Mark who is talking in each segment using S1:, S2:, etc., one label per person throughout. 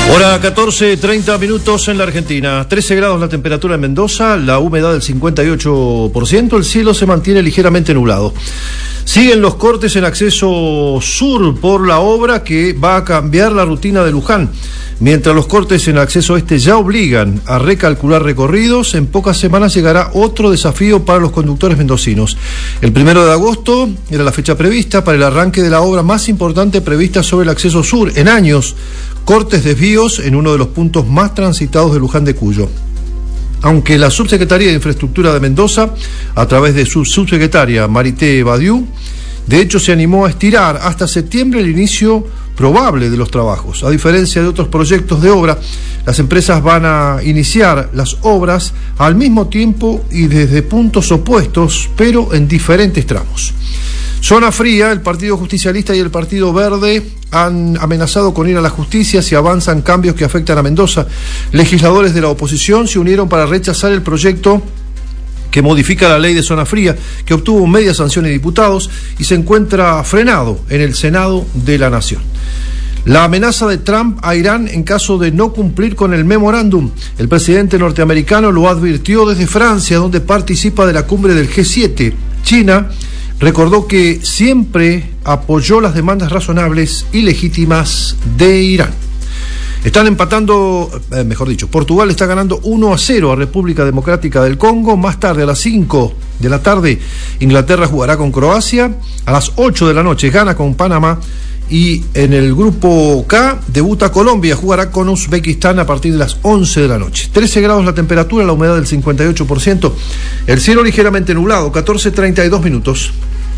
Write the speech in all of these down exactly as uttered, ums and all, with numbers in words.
S1: Hora catorce, treinta minutos en la Argentina. trece grados la temperatura en Mendoza, la humedad del cincuenta y ocho por ciento, el cielo se mantiene ligeramente nublado. Siguen los cortes en acceso sur por la obra que va a cambiar la rutina de Luján. Mientras los cortes en acceso este ya obligan a recalcular recorridos, en pocas semanas llegará otro desafío para los conductores mendocinos. El primero de agosto era la fecha prevista para el arranque de la obra más importante prevista sobre el acceso sur en años. Cortes desvíos en uno de los puntos más transitados de Luján de Cuyo. Aunque la Subsecretaría de Infraestructura de Mendoza, a través de su subsecretaria Marité Badiou, de hecho se animó a estirar hasta septiembre el inicio probable de los trabajos. A diferencia de otros proyectos de obra, las empresas van a iniciar las obras al mismo tiempo y desde puntos opuestos, pero en diferentes tramos. Zona fría, el Partido Justicialista y el Partido Verde han amenazado con ir a la justicia si avanzan cambios que afectan a Mendoza. Legisladores de la oposición se unieron para rechazar el proyecto que modifica la ley de zona fría, que obtuvo media sanción de diputados y se encuentra frenado en el Senado de la Nación. La amenaza de Trump a Irán en caso de no cumplir con el memorándum. El presidente norteamericano lo advirtió desde Francia, donde participa de la cumbre del G siete. China recordó que siempre apoyó las demandas razonables y legítimas de Irán. Están empatando, eh, mejor dicho, Portugal está ganando uno a cero a República Democrática del Congo. Más tarde, a las cinco de la tarde, Inglaterra jugará con Croacia. A las ocho de la noche, gana con Panamá. Y en el grupo K, debuta Colombia, jugará con Uzbekistán a partir de las once de la noche. trece grados la temperatura, la humedad del cincuenta y ocho por ciento. El cielo ligeramente nublado, catorce treinta y dos minutos.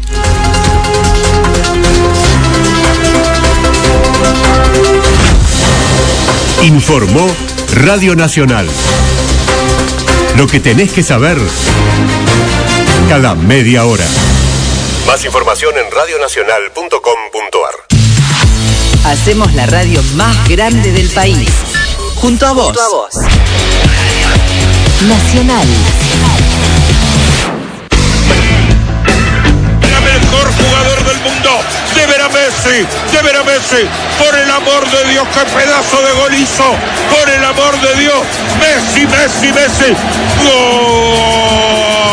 S2: Informó Radio Nacional. Lo que tenés que saber cada media hora. Más información en radio nacional punto com punto ar.
S3: Hacemos la radio más grande del país. Junto a vos. Junto a vos. Nacional.
S4: El mejor jugador del mundo. De ver a Messi, de ver a Messi, por el amor de Dios, qué pedazo de gol hizo, por el amor de Dios, Messi, Messi, Messi, ¡gol!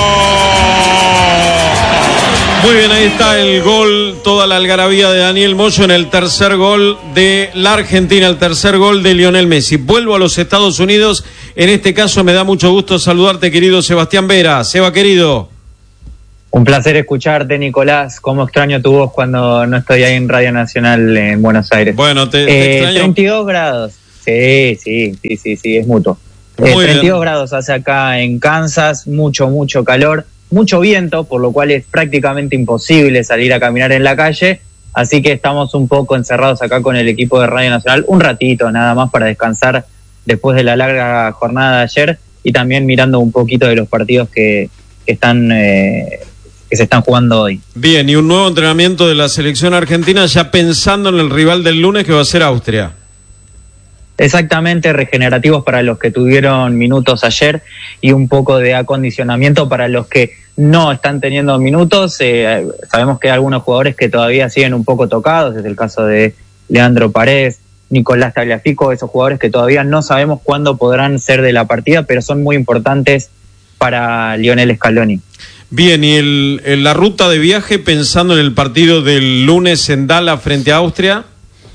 S5: Muy bien, ahí está el gol, toda la algarabía de Daniel Moyo en el tercer gol de la Argentina, el tercer gol de Lionel Messi. Vuelvo a los Estados Unidos, en este caso me da mucho gusto saludarte, querido Sebastián Vera. Seba, querido.
S6: Un placer escucharte, Nicolás. Cómo extraño tu voz cuando no estoy ahí en Radio Nacional en Buenos Aires.
S5: Bueno, te, te
S6: eh,
S5: extraño.
S6: treinta y dos grados. Sí, sí, sí, sí, sí, es mutuo. Eh, treinta y dos grados hace acá en Kansas, mucho, mucho calor, mucho viento, por lo cual es prácticamente imposible salir a caminar en la calle. Así que estamos un poco encerrados acá con el equipo de Radio Nacional, un ratito nada más para descansar después de la larga jornada de ayer y también mirando un poquito de los partidos que, que están... Eh, que se están jugando hoy.
S5: Bien, y un nuevo entrenamiento de la selección argentina ya pensando en el rival del lunes que va a ser Austria.
S6: Exactamente, regenerativos para los que tuvieron minutos ayer y un poco de acondicionamiento para los que no están teniendo minutos. Eh, sabemos que hay algunos jugadores que todavía siguen un poco tocados, es el caso de Leandro Paredes, Nicolás Tagliafico, esos jugadores que todavía no sabemos cuándo podrán ser de la partida, pero son muy importantes para Lionel Scaloni.
S5: Bien, y el, el, la ruta de viaje pensando en el partido del lunes en Dallas frente a Austria.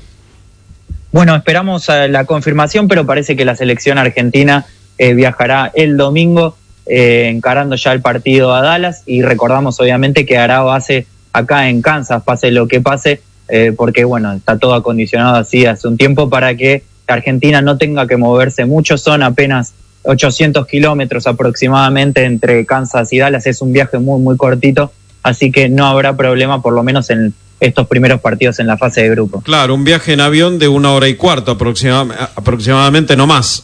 S6: Bueno, esperamos la confirmación, pero parece que la selección argentina eh, viajará el domingo eh, encarando ya el partido a Dallas y recordamos obviamente que hará base acá en Kansas, pase lo que pase, eh, porque bueno, está todo acondicionado así hace un tiempo para que Argentina no tenga que moverse mucho, son apenas ochocientos kilómetros aproximadamente entre Kansas y Dallas, es un viaje muy muy cortito, así que no habrá problema por lo menos en estos primeros partidos en la fase de grupo.
S5: Claro, un viaje en avión de una hora y cuarto aproxima, aproximadamente, no más.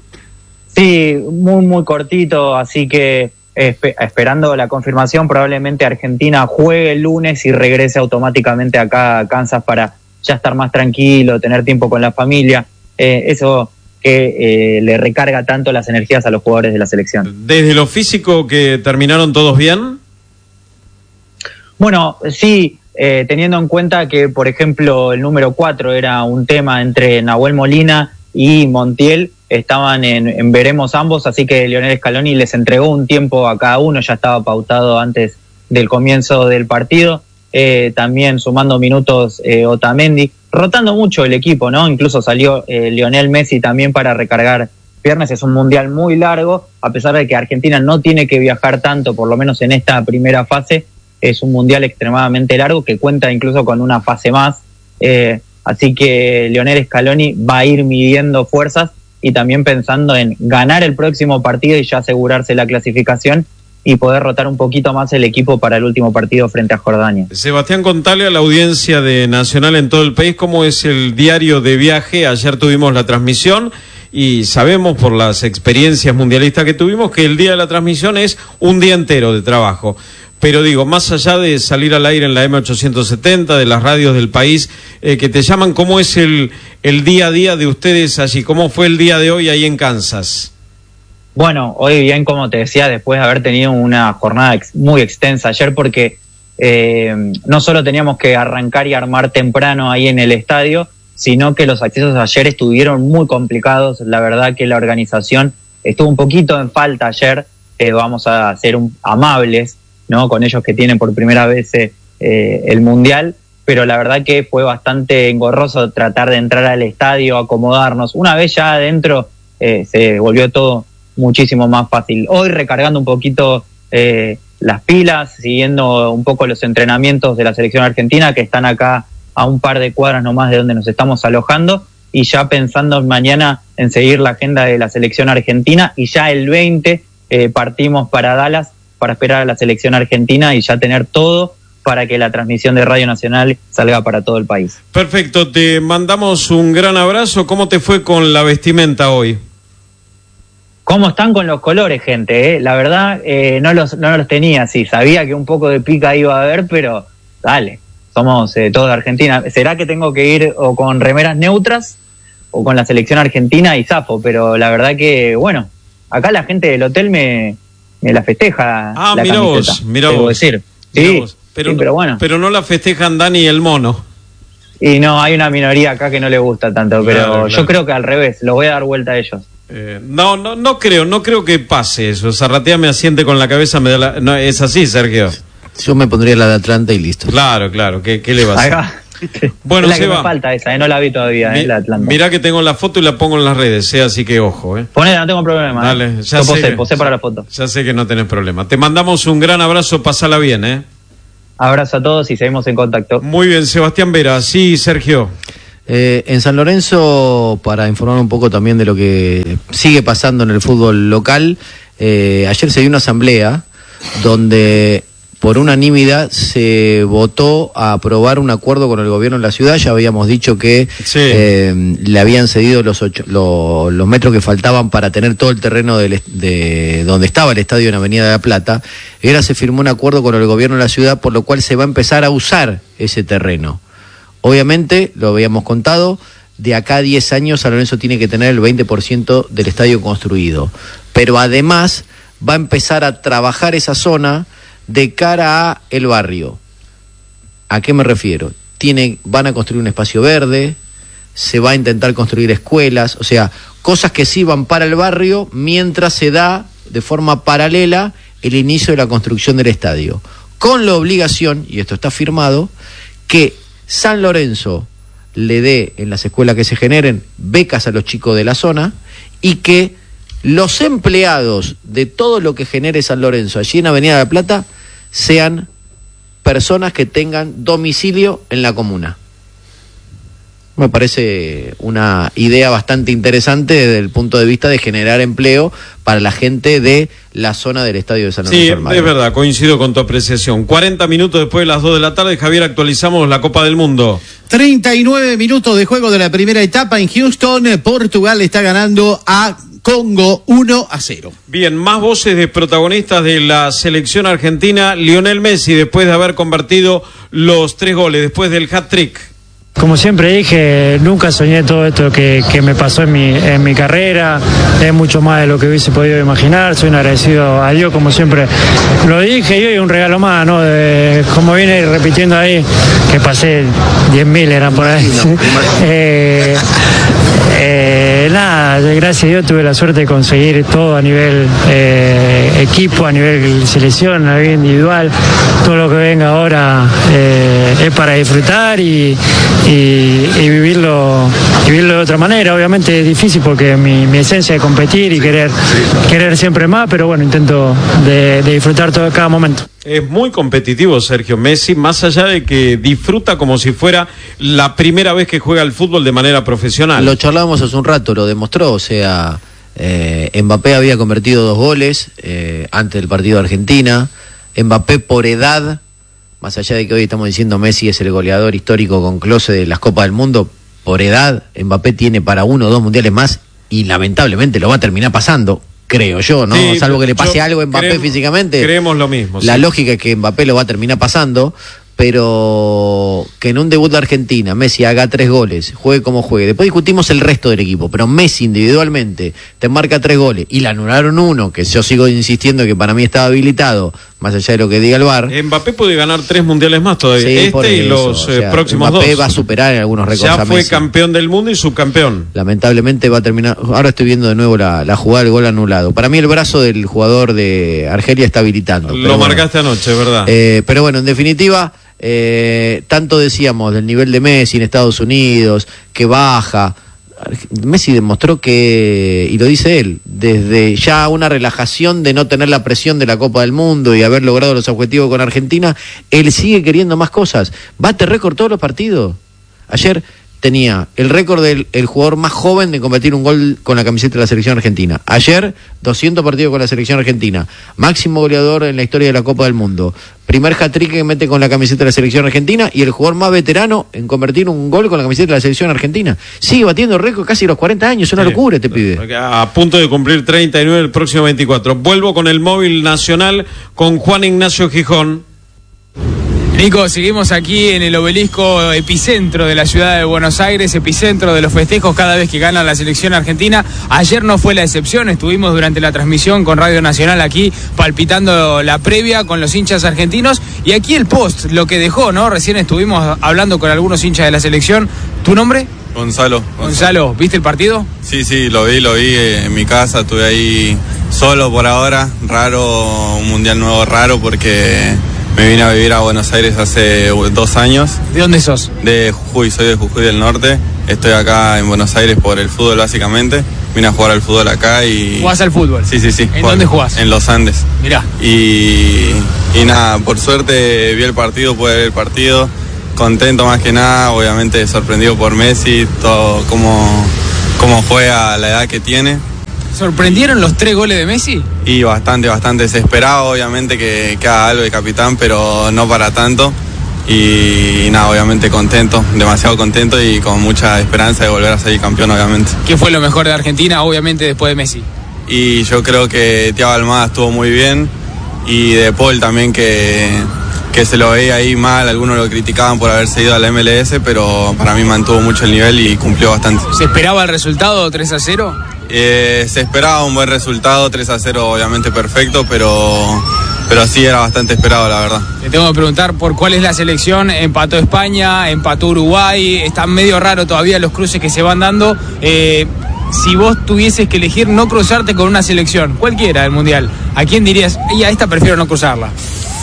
S6: Sí, muy muy cortito, así que esp- esperando la confirmación probablemente Argentina juegue el lunes y regrese automáticamente acá a Kansas para ya estar más tranquilo, tener tiempo con la familia, eh, eso que eh, le recarga tanto las energías a los jugadores de la selección.
S5: ¿Desde lo físico que terminaron todos bien?
S6: Bueno, sí, eh, teniendo en cuenta que, por ejemplo, el número cuatro era un tema entre Nahuel Molina y Montiel estaban en, en veremos ambos, así que Lionel Scaloni les entregó un tiempo a cada uno, ya estaba pautado antes del comienzo del partido, eh, también sumando minutos eh, Otamendi, rotando mucho el equipo, ¿no? Incluso salió eh, Lionel Messi también para recargar piernas. Es un mundial muy largo, a pesar de que Argentina no tiene que viajar tanto, por lo menos en esta primera fase, es un mundial extremadamente largo que cuenta incluso con una fase más, eh, así que Lionel Scaloni va a ir midiendo fuerzas y también pensando en ganar el próximo partido y ya asegurarse la clasificación y poder rotar un poquito más el equipo para el último partido frente a Jordania.
S5: Sebastián, contale a la audiencia de Nacional en todo el país cómo es el diario de viaje. Ayer tuvimos la transmisión y sabemos por las experiencias mundialistas que tuvimos que el día de la transmisión es un día entero de trabajo. Pero digo, más allá de salir al aire en la eme ochocientos setenta, de las radios del país eh, que te llaman, ¿cómo es el, el día a día de ustedes allí? ¿Cómo fue el día de hoy ahí en Kansas?
S6: Bueno, hoy bien, como te decía, después de haber tenido una jornada ex, muy extensa ayer, porque eh, no solo teníamos que arrancar y armar temprano ahí en el estadio, sino que los accesos ayer estuvieron muy complicados. La verdad que la organización estuvo un poquito en falta ayer, eh, vamos a ser un, amables, ¿no? Con ellos que tienen por primera vez eh, el Mundial, pero la verdad que fue bastante engorroso tratar de entrar al estadio, acomodarnos. Una vez ya adentro eh, se volvió todo muchísimo más fácil. Hoy recargando un poquito eh, las pilas, siguiendo un poco los entrenamientos de la selección argentina, que están acá a un par de cuadras nomás de donde nos estamos alojando, y ya pensando mañana en seguir la agenda de la selección argentina, y ya el veinte eh, partimos para Dallas para esperar a la selección argentina y ya tener todo para que la transmisión de Radio Nacional salga para todo el país.
S5: Perfecto, te mandamos un gran abrazo. ¿Cómo te fue con la vestimenta hoy?
S6: ¿Cómo están con los colores, gente? ¿Eh? La verdad, eh, no, los, no los tenía así. Sabía que un poco de pica iba a haber, pero dale, somos eh, todos de Argentina. ¿Será que tengo que ir o con remeras neutras o con la selección argentina y zafo? Pero la verdad que, bueno, acá la gente del hotel me... me la festeja.
S5: Ah,
S6: la
S5: mira
S6: camiseta,
S5: vos, mira
S6: debo
S5: vos.
S6: decir.
S5: Mirá
S6: Sí,
S5: vos. Pero,
S6: sí,
S5: no,
S6: pero bueno.
S5: Pero no la festejan Dani y el mono.
S6: Y no, hay una minoría acá que no le gusta tanto, pero
S5: Claro, claro.
S6: yo creo que al revés, lo voy a dar vuelta a ellos.
S5: Eh, no, no, no creo, no creo que pase eso. Zarratea me asiente con la cabeza, me da la... No, es así, Sergio.
S7: Yo me pondría la de Atlanta y listo.
S5: Claro, claro, ¿qué, qué le va a
S6: Ahí
S5: hacer?
S6: va.
S5: Bueno,
S6: es la que
S5: Seba,
S6: me falta esa, eh, no la vi todavía,
S5: mi-
S6: eh, la Atlanta.
S5: mirá que tengo la foto y la pongo en las redes, eh, así que ojo, eh.
S6: Ponela, no tengo problema.
S5: Dale,
S6: eh.
S5: ya
S6: Yo
S5: sé
S6: posé,
S5: que-
S6: posé para la foto.
S5: Ya sé que no tenés problema. Te mandamos un gran abrazo, pasala bien, eh.
S6: Abrazo a todos y seguimos en contacto.
S5: Muy bien, Sebastián Vera. Sí, Sergio.
S7: Eh, en San Lorenzo, para informar un poco también de lo que sigue pasando en el fútbol local, eh, ayer se dio una asamblea donde por unanimidad se votó a aprobar un acuerdo con el gobierno de la ciudad. Ya habíamos dicho que
S5: Sí.
S7: eh, le habían cedido los, ocho, lo- los metros que faltaban para tener todo el terreno del est- de donde estaba el estadio en Avenida de la Plata. Y ahora se firmó un acuerdo con el gobierno de la ciudad, por lo cual se va a empezar a usar ese terreno. Obviamente, lo habíamos contado, de acá a diez años San Lorenzo tiene que tener el veinte por ciento del estadio construido. Pero además va a empezar a trabajar esa zona de cara a el barrio. ¿A qué me refiero? Tiene, van a construir un espacio verde, se va a intentar construir escuelas, o sea, cosas que sirvan para el barrio mientras se da de forma paralela el inicio de la construcción del estadio. Con la obligación, y esto está firmado, que San Lorenzo le dé en las escuelas que se generen becas a los chicos de la zona y que los empleados de todo lo que genere San Lorenzo allí en Avenida de la Plata sean personas que tengan domicilio en la comuna. Me parece una idea bastante interesante desde el punto de vista de generar empleo para la gente de la zona del estadio de San Lorenzo.
S5: Sí,
S7: Almagro.
S5: es verdad, coincido con tu apreciación. cuarenta minutos después de las dos de la tarde, Javier, actualizamos la Copa del Mundo.
S8: treinta y nueve minutos de juego de la primera etapa en Houston. Portugal está ganando a Congo uno a cero.
S5: Bien, más voces de protagonistas de la selección argentina. Lionel Messi, después de haber convertido los tres goles, después del hat-trick.
S9: Como siempre dije, nunca soñé todo esto que, que me pasó en mi, en mi carrera, es mucho más de lo que hubiese podido imaginar, soy un agradecido a Dios, como siempre lo dije, y hoy un regalo más, ¿no? De, como viene repitiendo ahí, que pasé diez mil eran por ahí. eh, eh, gracias a Dios tuve la suerte de conseguir todo a nivel eh, equipo, a nivel selección, a nivel individual. Todo lo que venga ahora eh, es para disfrutar y, y, y vivirlo, vivirlo de otra manera. Obviamente es difícil porque mi, mi esencia es competir y querer, querer siempre más, pero bueno, intento de, de disfrutar todo cada momento.
S5: Es muy competitivo Sergio Messi, más allá de que disfruta como si fuera la primera vez que juega al fútbol de manera profesional.
S7: Lo charlábamos hace un rato, lo demostró, o sea, eh, Mbappé había convertido dos goles eh, antes del partido de Argentina. Mbappé por edad, más allá de que hoy estamos diciendo Messi es el goleador histórico con Klose de las Copas del Mundo, por edad Mbappé tiene para uno o dos mundiales más y lamentablemente lo va a terminar pasando. Creo yo, ¿no? Sí, salvo que le pase algo a Mbappé
S5: creemos,
S7: físicamente.
S5: Creemos lo mismo.
S7: La
S5: sí.
S7: lógica es que Mbappé lo va a terminar pasando, pero que en un debut de Argentina Messi haga tres goles, juegue como juegue. Después discutimos el resto del equipo, pero Messi individualmente te marca tres goles y le anularon uno, que yo sigo insistiendo que para mí estaba habilitado, más allá de lo que diga el V A R.
S5: Mbappé puede ganar tres mundiales más todavía,
S7: sí,
S5: este y
S7: eso,
S5: los
S7: o sea,
S5: próximos
S7: Mbappé
S5: dos.
S7: Mbappé va a superar en algunos récords
S5: ya
S7: a
S5: fue
S7: Messi.
S5: Campeón del mundo y subcampeón.
S7: Lamentablemente va a terminar. Ahora estoy viendo de nuevo la, la jugada del gol anulado. Para mí el brazo del jugador de Argelia está habilitando.
S5: Lo
S7: bueno,
S5: marcaste anoche, ¿verdad?
S7: Eh, pero bueno, en definitiva, eh, tanto decíamos del nivel de Messi en Estados Unidos, que baja. Messi demostró que, y lo dice él, desde ya una relajación de no tener la presión de la Copa del Mundo y haber logrado los objetivos con Argentina, él sigue queriendo más cosas. Bate récord todos los partidos. Ayer tenía el récord del el jugador más joven de convertir un gol con la camiseta de la selección argentina. Ayer, doscientos partidos con la selección argentina. Máximo goleador en la historia de la Copa del Mundo. Primer hat-trick que mete con la camiseta de la selección argentina y el jugador más veterano en convertir un gol con la camiseta de la selección argentina. Sigue batiendo récord casi los cuarenta años, es una sí, locura este pibe.
S5: A punto de cumplir treinta y nueve el próximo veinticuatro. Vuelvo con el móvil nacional con Juan Ignacio Gijón.
S10: Nico, seguimos aquí en el obelisco epicentro de la ciudad de Buenos Aires, epicentro de los festejos cada vez que gana la selección argentina. Ayer no fue la excepción, estuvimos durante la transmisión con Radio Nacional aquí palpitando la previa con los hinchas argentinos y aquí el post, lo que dejó, ¿no? Recién estuvimos hablando con algunos hinchas de la selección. ¿Tu nombre?
S11: Gonzalo.
S10: Gonzalo, ¿viste el partido?
S11: Sí, sí, lo vi, lo vi en mi casa, estuve ahí solo por ahora, raro, un mundial nuevo raro porque me vine a vivir a Buenos Aires hace dos años.
S10: ¿De dónde sos?
S11: De Jujuy, soy de Jujuy del Norte. Estoy acá en Buenos Aires por el fútbol básicamente. Vine a jugar al fútbol acá y...
S10: ¿Jugás al fútbol?
S11: Sí, sí, sí.
S10: ¿En dónde jugás?
S11: En los Andes.
S10: Mirá.
S11: Y, y nada, por suerte vi el partido, pude ver el partido. Contento más que nada, obviamente sorprendido por Messi, todo cómo, cómo juega a la edad que tiene.
S10: ¿Sorprendieron los tres goles de Messi?
S11: Y bastante, bastante. Se esperaba obviamente que, que haga algo de capitán, pero no para tanto. Y, y nada, obviamente contento, demasiado contento y con mucha esperanza de volver a salir campeón, obviamente.
S10: ¿Qué fue lo mejor de Argentina, obviamente, después de Messi?
S11: Y yo creo que Thiago Almada estuvo muy bien y De Paul también, que, que se lo veía ahí mal. Algunos lo criticaban por haberse ido a la M L S, pero para mí mantuvo mucho el nivel y cumplió bastante.
S10: ¿Se esperaba el resultado tres a cero?
S11: Eh, se esperaba un buen resultado, tres a cero obviamente perfecto, pero, pero sí era bastante esperado, la verdad.
S10: Te tengo que preguntar por cuál es la selección. Empató España, empató Uruguay, está medio raro todavía los cruces que se van dando. Eh, si vos tuvieses que elegir no cruzarte con una selección, cualquiera del Mundial, ¿a quién dirías, y a esta prefiero no cruzarla?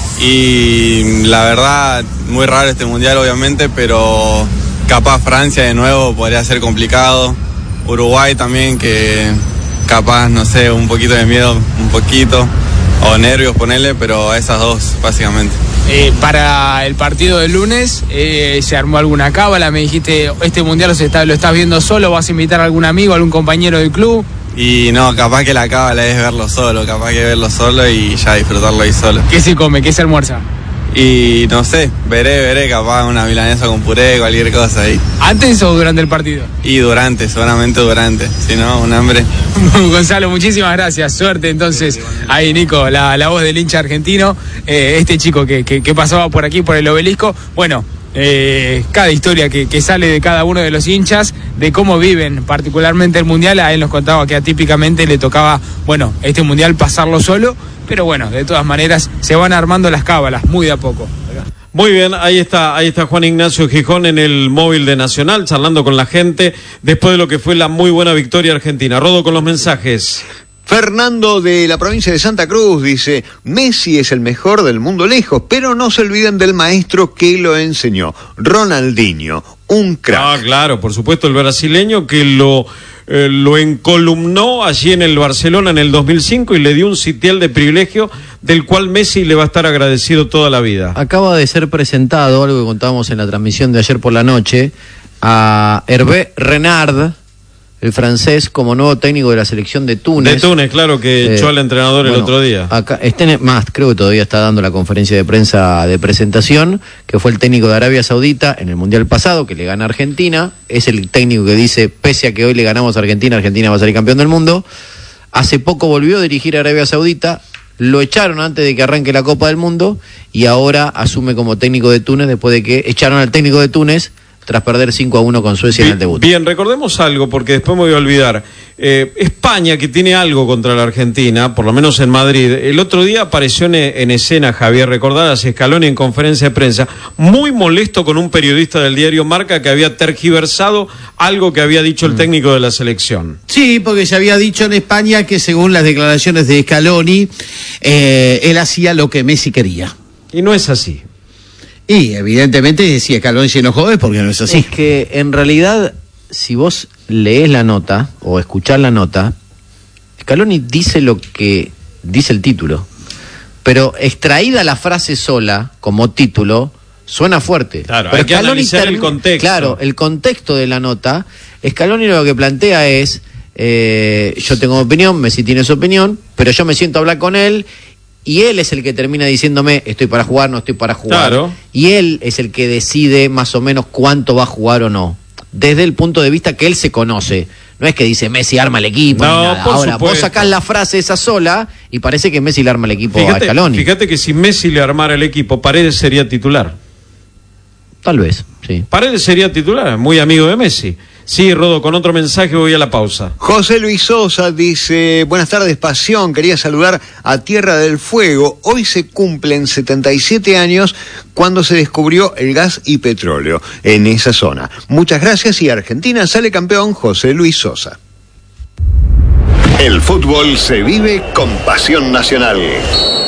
S11: Y la verdad, muy raro este Mundial obviamente, pero capaz Francia de nuevo podría ser complicado. Uruguay también, que capaz, no sé, un poquito de miedo, un poquito, o nervios ponerle, pero a esas dos, básicamente.
S10: Eh, para el partido del lunes, eh, ¿se armó alguna cábala? Me dijiste, este mundial lo, está, lo estás viendo solo, ¿vas a invitar a algún amigo, a algún compañero del club?
S11: Y no, capaz que la cábala es verlo solo, capaz que verlo solo y ya disfrutarlo ahí solo.
S10: ¿Qué se come? ¿Qué se almuerza?
S11: Y no sé, veré, veré, capaz una milanesa con puré, cualquier cosa ahí.
S10: ¿Antes o durante el partido?
S11: Y durante, seguramente durante, si no, un hambre.
S10: Gonzalo, muchísimas gracias, suerte entonces. Ahí Nico, la, la voz del hincha argentino, eh, este chico que, que, que pasaba por aquí, por el obelisco. Bueno, eh, cada historia que, que sale de cada uno de los hinchas, de cómo viven particularmente el Mundial. A él nos contaba que atípicamente le tocaba, bueno, este Mundial pasarlo solo, pero bueno, de todas maneras se van armando las cábalas muy de a poco.
S5: Muy bien, ahí está, ahí está Juan Ignacio Gijón en el móvil de Nacional, charlando con la gente después de lo que fue la muy buena victoria argentina. Rodo con los mensajes.
S12: Fernando de la provincia de Santa Cruz dice, Messi es el mejor del mundo lejos, pero no se olviden del maestro que lo enseñó, Ronaldinho, un crack.
S5: Ah, claro, por supuesto, el brasileño que lo, eh, lo encolumnó allí en el Barcelona en el dos mil cinco y le dio un sitial de privilegio del cual Messi le va a estar agradecido toda la vida.
S7: Acaba de ser presentado, algo que contábamos en la transmisión de ayer por la noche, a Hervé Renard, el francés, como nuevo técnico de la selección de Túnez.
S5: De Túnez, claro, que eh, echó al entrenador bueno, el otro día.
S7: Acá, este, más, creo que todavía está dando la conferencia de prensa de presentación, que fue el técnico de Arabia Saudita en el Mundial pasado, que le gana a Argentina. Es el técnico que dice, pese a que hoy le ganamos a Argentina, Argentina va a salir campeón del mundo. Hace poco volvió a dirigir a Arabia Saudita, lo echaron antes de que arranque la Copa del Mundo, y ahora asume como técnico de Túnez, después de que echaron al técnico de Túnez, tras perder cinco a uno con Suecia bien, en el debut.
S5: Bien, recordemos algo, porque después me voy a olvidar. Eh, España, que tiene algo contra la Argentina, por lo menos en Madrid, el otro día apareció en, en escena, Javier, recordás, Scaloni en conferencia de prensa, muy molesto con un periodista del diario Marca que había tergiversado algo que había dicho el mm. técnico de la selección.
S8: Sí, porque se había dicho en España que según las declaraciones de Scaloni, eh, él hacía lo que Messi quería.
S5: Y no es así.
S8: Y evidentemente si Scaloni se enojó es porque no es así.
S7: Es que en realidad, si vos lees la nota o escuchás la nota, Scaloni dice lo que dice el título, pero extraída la frase sola como título suena fuerte.
S5: Claro,
S7: pero
S5: hay que
S7: Scaloni
S5: analizar
S7: term...
S5: el contexto.
S7: Claro, el contexto de la nota. Scaloni lo que plantea es, eh, yo tengo opinión, Messi tiene su opinión, pero yo me siento a hablar con él. Y él es el que termina diciéndome, estoy para jugar, no estoy para jugar.
S5: Claro.
S7: Y él es el que decide más o menos cuánto va a jugar o no. Desde el punto de vista que él se conoce. No es que dice Messi arma el equipo,
S5: no,
S7: ni nada. Ahora, supuesto. Vos sacás la frase esa sola y parece que Messi le arma el equipo
S5: fíjate,
S7: a Scaloni.
S5: Fíjate que si Messi le armara el equipo, Paredes sería titular.
S7: Tal vez, sí.
S5: Paredes sería titular, muy amigo de Messi. Sí, Rodo, con otro mensaje voy a la pausa.
S12: José Luis Sosa dice, buenas tardes, Pasión, quería saludar a Tierra del Fuego. Hoy se cumplen setenta y siete años cuando se descubrió el gas y petróleo en esa zona. Muchas gracias y Argentina sale campeón, José Luis Sosa.
S2: El fútbol se vive con Pasión Nacional.